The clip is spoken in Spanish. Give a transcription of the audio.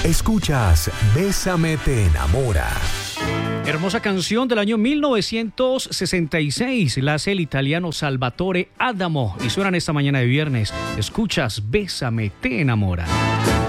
Escuchas Bésame te enamora. Hermosa canción del año 1966, la hace el italiano Salvatore Adamo y suenan esta mañana de viernes. Escuchas Bésame te enamora.